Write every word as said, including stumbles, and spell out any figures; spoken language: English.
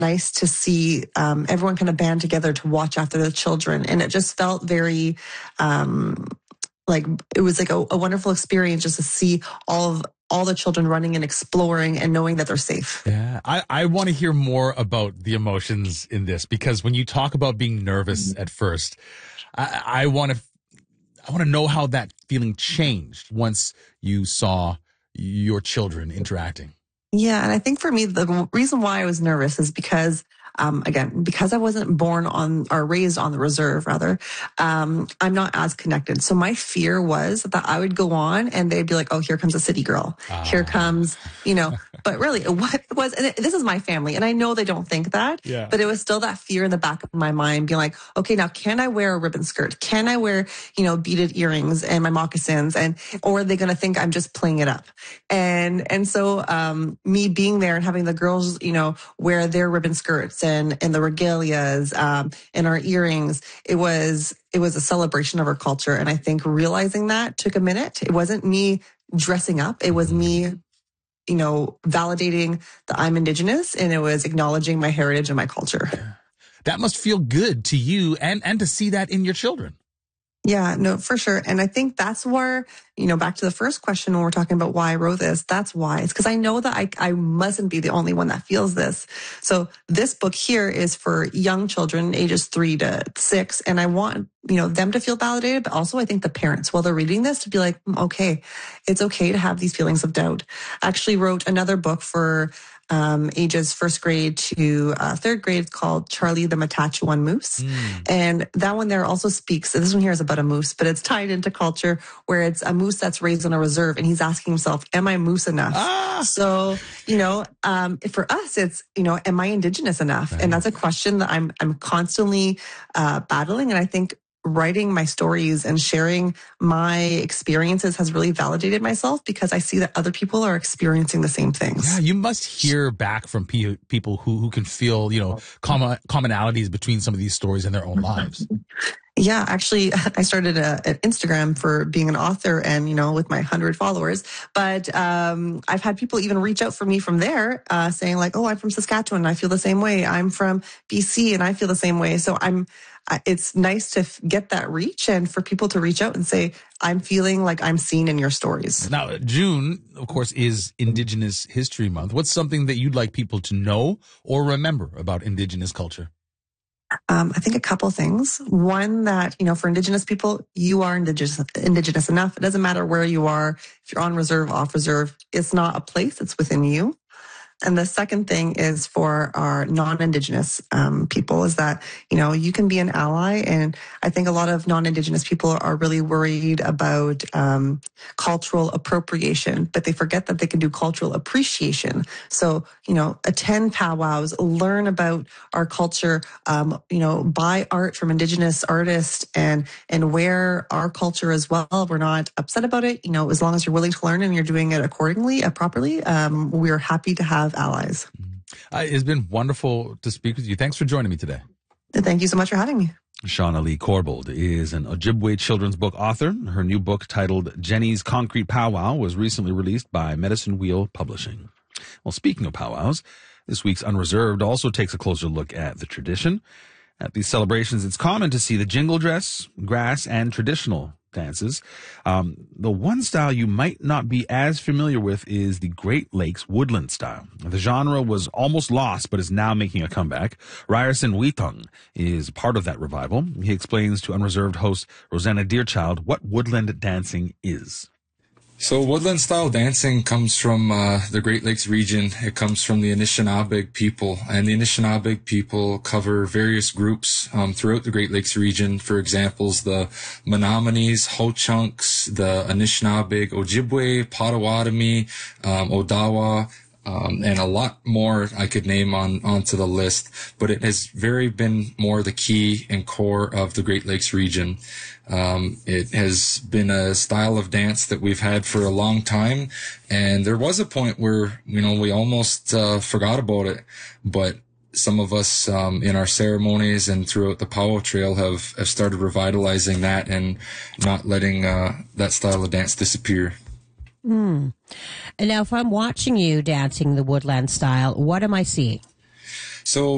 nice to see um, everyone kind of band together to watch after the children. And it just felt very, um, like, it was like a, a wonderful experience just to see all of all the children running and exploring and knowing that they're safe. Yeah, I, I want to hear more about the emotions in this, because when you talk about being nervous at first, I, I want to I want to know how that feeling changed once you saw your children interacting. Yeah, and I think for me, the reason why I was nervous is because, um, again, because I wasn't born on or raised on the reserve, rather, um, I'm not as connected. So my fear was that I would go on and they'd be like, oh, here comes a city girl. Ah. Here comes, you know, but really what it was, and it, this is my family, and I know they don't think that, yeah. But it was still that fear in the back of my mind being like, okay, now can I wear a ribbon skirt? Can I wear, you know, beaded earrings and my moccasins? And, or are they going to think I'm just playing it up? And, and so, um, me being there and having the girls, you know, wear their ribbon skirts and, and the regalias, um, and our earrings, it was, it was a celebration of our culture. And I think realizing that took a minute. It wasn't me dressing up. It was me, you know, validating that I'm Indigenous, and it was acknowledging my heritage and my culture. That must feel good to you and, and to see that in your children. Yeah, no, for sure. And I think that's where, you know, back to the first question when we're talking about why I wrote this, that's why. It's because I know that I, I mustn't be the only one that feels this. So this book here is for young children, ages three to six. And I want, you know, them to feel validated, but also I think the parents, while they're reading this, to be like, okay, it's okay to have these feelings of doubt. I actually wrote another book for Um, ages first grade to uh, third grade called Charlie the Matachewan Moose. Mm. And that one there also speaks, this one here is about a moose, but it's tied into culture where it's a moose that's raised on a reserve and he's asking himself, am I moose enough? Ah. So, you know, um, for us, it's, you know, am I Indigenous enough? Right. And that's a question that I'm, I'm constantly uh, battling. And I think writing my stories and sharing my experiences has really validated myself because I see that other people are experiencing the same things. Yeah, you must hear back from pe- people who, who can feel, you know, common, commonalities between some of these stories in their own lives. Yeah, actually, I started a, an Instagram for being an author and, you know, with my one hundred followers. But um, I've had people even reach out for me from there uh, saying like, oh, I'm from Saskatchewan and I feel the same way. I'm from B C and I feel the same way. So I'm, it's nice to f- get that reach and for people to reach out and say, I'm feeling like I'm seen in your stories. Now, June, of course, is Indigenous History Month. What's something that you'd like people to know or remember about Indigenous culture? Um, I think a couple things. One, that, you know, for Indigenous people, you are indigenous, indigenous enough. It doesn't matter where you are. If you're on reserve, off reserve, it's not a place, it's within you. And the second thing is for our non-Indigenous um, people is that, you know, you can be an ally. And I think a lot of non-Indigenous people are really worried about um, cultural appropriation, but they forget that they can do cultural appreciation. So, you know, attend powwows, learn about our culture, um, you know, buy art from Indigenous artists and, and wear our culture as well. We're not upset about it. You know, as long as you're willing to learn and you're doing it accordingly, uh, properly, um, we're happy to have allies. Uh, it's been wonderful to speak with you. Thanks for joining me today. Thank you so much for having me. Shauna Lee Corbould is an Ojibwe children's book author. Her new book, titled Jenny's Concrete Powwow, was recently released by Medicine Wheel Publishing. Well, speaking of powwows, this week's Unreserved also takes a closer look at the tradition. At these celebrations, it's common to see the jingle dress, grass, and traditional dances. Um, the one style you might not be as familiar with is the Great Lakes woodland style. The genre was almost lost, but is now making a comeback. Ryerson Wheatung is part of that revival. He explains to Unreserved host Rosanna Deerchild what woodland dancing is. So woodland-style dancing comes from uh, the Great Lakes region. It comes from the Anishinaabeg people, and the Anishinaabeg people cover various groups um, throughout the Great Lakes region. For examples, the Menominees, Ho-Chunks, the Anishinaabeg, Ojibwe, Potawatomi, um, Odawa, Um, and a lot more I could name on onto the list, but it has very been more the key and core of the Great Lakes region. Um, it has been a style of dance that we've had for a long time, and there was a point where, you know, we almost uh, forgot about it, but some of us um, in our ceremonies and throughout the powwow trail have, have started revitalizing that and not letting uh, that style of dance disappear. Mm. And now if I'm watching you dancing the woodland style, what am I seeing? So